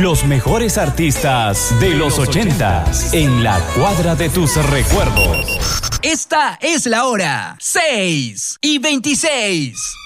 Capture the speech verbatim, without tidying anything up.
Los mejores artistas de los ochentas en la cuadra de tus recuerdos. Esta es la hora, seis y veintiséis.